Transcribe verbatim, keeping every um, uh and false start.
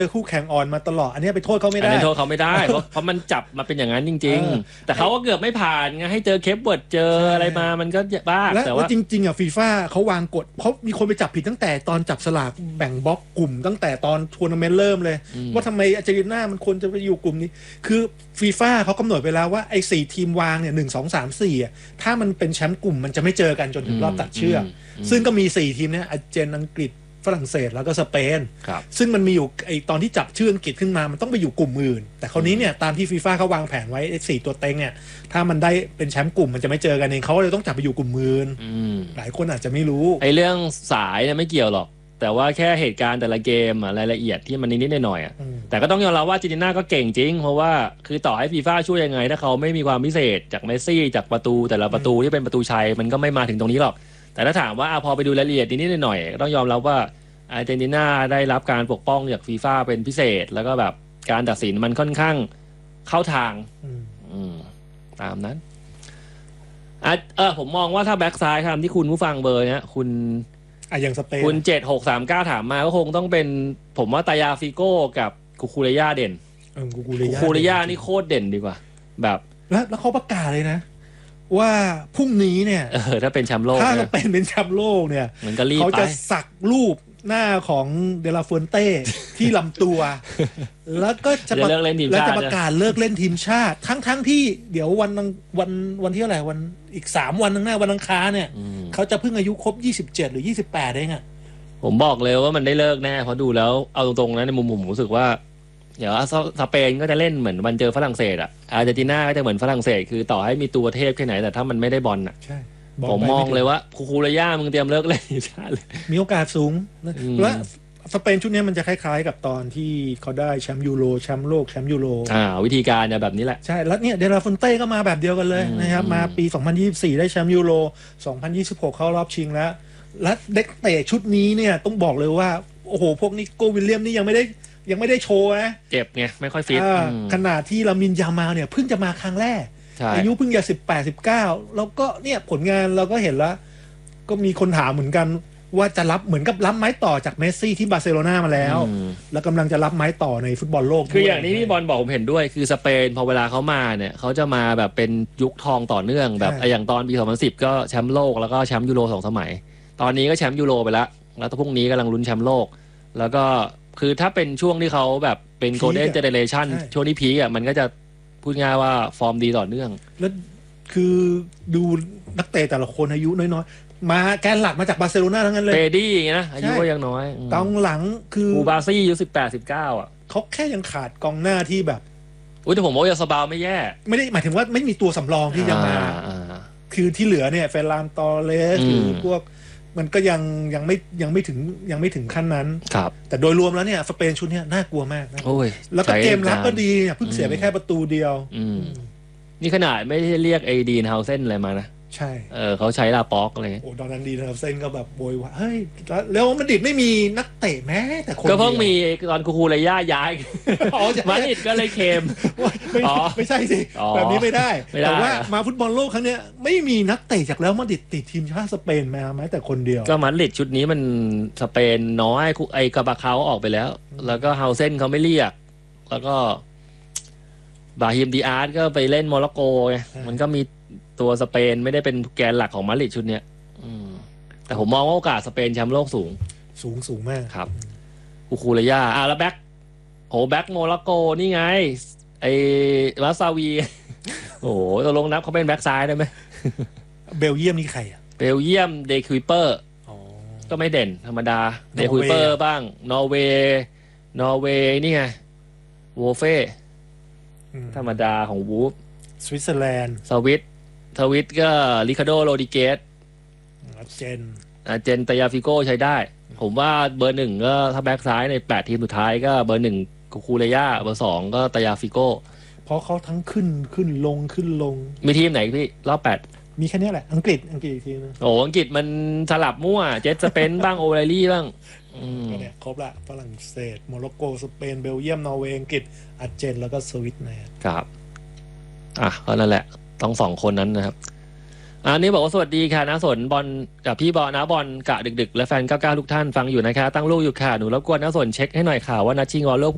คู่แข่งอ่อนมาตลอดอันนี้ไปโทษเขาไม่ได้อันนี้โทษเขาไม่ได้เพราะเพราะมันจับมาเป็นอย่างนั้นจริงๆแต่เขาก็เกือบไม่ผ่านไงให้เจอเคปเวิร์ดเจออะไรมามันก็บ้าแต่ว่าจริงๆอ่ะฟีฟ่าเขาวางกฎเพราะมีคนไปจับผิดตั้งแต่ตอนจับสลากแบ่งบล็อกกลุ่มตั้งแต่ตอนทัวร์นาเมนต์เริ่มเลยว่าทำไมอาร์เจนตินามันควรจะไปอยู่กลุ่มนี้คือฟีฟ่าเขากำหนดไปแล้วว่าไอ้สี่ทีมวางเนี่ยหนึ่งสองสามสี่อ่ะถ้ามันเป็นแชมป์กลุ่มมันจะไม่เจอกันจนถึงรอบตัดเชือกซึ่งก็มีสี่ทีมเนี่ยอาร์เจนอังกฤษฝรั่งเศสแล้วก็สเปนซึ่งมันมีอยู่ไอตอนที่จับชื่ออังกฤษขึ้นมามันต้องไปอยู่กลุ่มอื่นแต่คราวนี้เนี่ยตามที่ฟีฟ่าเขาวางแผนไว้ไอ้สี่ตัวเต็งเนี่ยถ้ามันได้เป็นแชมป์กลุ่มมันจะไม่เจอกันเองเขาเลยต้องจับไปอยู่กลุ่มอื่นหลายคนอาจจะไม่รู้ไอ้เรื่องสายเนี่ยไม่เกี่ยวหรอกแต่ว่าแค่เหตุการณ์แต่ละเกมอะรายละเอียดที่มันนิดๆหน่อยๆอะแต่ก็ต้องยอมรับว่าอาร์เจนตินาก็เก่งจริงเพราะว่าคือต่อให้ฟีฟ่าช่วยยังไงถ้าเขาไม่มีความพิเศษจากเมสซี่จากประตูแต่ละประตูที่เป็นประตูชัยมันก็ไม่มาถึงตรงนี้หรอกแต่ถ้าถามว่าพอไปดูรายละเอียดนิดๆหน่อยๆต้องยอมรับว่าอาร์เจนตินาได้รับการปกป้องจากฟีฟ่าเป็นพิเศษแล้วก็แบบการตัดสินมันค่อนข้างเข้าทางตามนั้นอ่ะเออผมมองว่าถ้าแบ็กซ้ายครับที่คุณผู้ฟังเบอร์เนี้ยคุณอ่ะอย่างสเปนคุณเจ็ดหกสามเก้าถามมาก็คงต้องเป็นผมว่าตายาฟิโก้กับกูคูเรย่าเด่นเออกูคูเรย่านี่โคตรเด่นดีกว่าแบบแล้วแล้วเขาประกาศเลยนะว่าพรุ่งนี้เนี่ยเออถ้าเป็นแชมป์โลกถ้าเราเป็นเป็นแชมป์โลกเนี่ยมันก็รีบเขาจะสักรูปหน้าของเดลาฟูนเต้ที่ลำตัวแล้วก็จะเลิกเล่นทีมชาติแล้วจะประกาศเลิกเล่นทีมชาติทั้งทั้งที่เดี๋ยววันวันวันที่เท่าไหร่วันอีกสามวันข้างหน้าวันอังคารเนี่ยเขาจะเพิ่งอายุครบยี่สิบเจ็ดหรือยี่สิบแปดเองอ่ะผมบอกเลยว่ามันได้เลิกแน่เพราะดูแล้วเอาตรงๆนะในมุมผมรู้สึกว่าเดี๋ยวสเปนก็จะเล่นเหมือนวันเจอฝรั่งเศสอ่ะอาร์เจนตินาก็จะเหมือนฝรั่งเศสคือต่อให้มีตัวเทพแค่ไหนแต่ถ้ามันไม่ได้บอลอ่ะใช่ผมมองเลยว่าคูคูเรย่ามึงเตรียมเลิกเล่นทีมชาติเลยมีโอกาสสูงและสเปนชุดนี้มันจะคล้ายๆกับตอนที่เขาได้แชมป์ยูโรแชมป์โลกแชมป์ยูโรอ่าวิธีการจะแบบนี้แหละใช่แล้วเนี่ยเดลาฟอนเต้ก็มาแบบเดียวกันเลยนะครับมาปีสองพันยี่สิบสี่ได้แชมป์ยูโรสองพันยี่สิบหกเข้ารอบชิงแล้วและเด็กเตะชุดนี้เนี่ยต้องบอกเลยว่าโอ้โหพวกนิโก้วิลเลียมนี่ยังไม่ได้ยังไม่ได้โชว์นะเจ็บไงไม่ค่อยฟิตขนาดที่ลามินยามาเนี่ยเพิ่งจะมาครั้งแรกอายุเพิ่งจะสิบแปด สิบเก้าแล้วก็เนี่ยผลงานเราก็เห็นแล้วก็มีคนถามเหมือนกันว่าจะรับเหมือนกับรับไม้ต่อจากเมสซี่ที่บาร์เซโลนามาแล้วแล้วกำลังจะรับไม้ต่อในฟุตบอลโลกคืออย่างนี้พี่บอลบอกผมเห็นด้วยคือสเปนพอเวลาเขามาเนี่ยเขาจะมาแบบเป็นยุคทองต่อเนื่องแบบอย่างตอนปีสองพันสิบก็แชมป์โลกแล้วก็แชมป์ยูโรสองสมัยตอนนี้ก็แชมป์ยูโรไปแล้วแล้วพรุ่งนี้กำลังลุ้นแชมป์โลกแล้วก็คือถ้าเป็นช่วงที่เขาแบบเป็นโกลเด้นเจเนเรชันช่วงที่พีคอ่ะมันก็จะพูดง่ายว่าฟอร์มดีต่อเนื่องแล้วคือดูนักเตะแต่ละคนอายุน้อยๆมาแกนหลักมาจากบาร์เซโลนาทั้งนั้นเลยเปดี้อย่างเงี้ยนะอายุก็ยังน้อยกองหลังคืออูบาซี่อายุสิบแปด สิบเก้าอ่ะเขาแค่ยังขาดกองหน้าที่แบบอุ้ยแต่ผมว่ายาสบาวไม่แย่ไม่ได้หมายถึงว่าไม่มีตัวสำรองที่จะมาคือที่เหลือเนี่ยเฟรานตอเรสหรือพวกมันก็ยังยังไม่ยังไม่ถึงยังไม่ถึงขั้นนั้นครับแต่โดยรวมแล้วเนี่ยสเปนชุดนี้น่ากลัวมากนะแล้วก็เกมรับก็ดีเนี่ยเพิ่งเสียไปแค่ประตูเดียวนี่ขนาดไม่ได้เรียกไอดีนเฮาเซนอะไรมานะใช่เออเขาใช้ลาป็อกเลยโอ้ตอนนั้นดีนเฮาเซนก็แบบโวยว่าเฮ้ยแล้วมันดิดไม่มีนักเตะแม้แต่คนก็เพิ่งมีตอนคูคูเรย่าย้ายมาดริดก็เลยเคมไม่ใช่สิแบบนี้ไม่ได้แต่ว่ามาฟุตบอลโลกครั้งนี้ไม่มีนักเตะจากแล้วมาดริดติดทีมชาติสเปนมาแม้แต่คนเดียวก็มาดริดชุดนี้มันสเปนน้อยไอกาบาคาออกไปแล้วแล้วก็เฮาเซนเขาไม่เรียกแล้วก็บาฮิมดีอาร์ตก็ไปเล่นโมร็อกโกไงมันก็มีตัวสเปนไม่ได้เป็นแกนหลักของมาดริดชุดเนี้ยแต่ผมมองว่าโอกาสสเปนแชมป์โลกสูงสูงสูงมากครับคูคูเรย่าอ่ะแล้วแบ็คโหแบ็คโมร็อกโกนี่ไงไอ้วาซาวีโอ้โหตกลงนับเขาเป็นแบ็คซ้ายได้ไหมเบลเยียมนี่ใครอ่ะเบลเยียมเดคุยเปอร์ก็ไม่เด่นธรรมดาเดคุยเปอร์บ้างนอร์เวย์นอร์เวย์นี่ไงโวเฟ่ธรรมดาของวูฟสวิตเซอร์แลนด์สวิตสวิตก็ริคาร์โดโรดิเกสเจนเจนตายาฟิโก้ใช้ได้ผมว่าเบอร์หนึ่งก็ถ้าแบ็กซ้ายในแปดทีมสุดท้ายก็เบอร์หนึ่งกูคูเรย่าเบอร์สองก็ตายาฟิโก้เพราะเขาทั้งขึ้นขึ้นลงขึ้นลงมีทีมไหนพี่รอบแปดมีแค่นี้แหละอังกฤษอังกฤษอีกทีนึงโอ้อังกฤษมันสลับมั่วเจสสเปนบ้างโอไลลี่บ้างก็เนี่ยครบละฝรั่งเศสโมร็อกโกสเปนเบลเยียมนอร์เวย์อังกฤษอาร์เจนแล้วก็สวิตนะครับอ่ะก็นั่นแหละต้องสองคนนั้นนะครับอันนี้บอกว่าสวัสดีค่ะนะสนบอลกับพี่บอลนะบอลกะดึกๆและแฟนเก้าเก้าทุกท่านฟังอยู่นะคะตั้งลูกอยู่ค่ะหนูรบกวนนะสนเช็คให้หน่อยค่ะว่านัดชิงออลโลก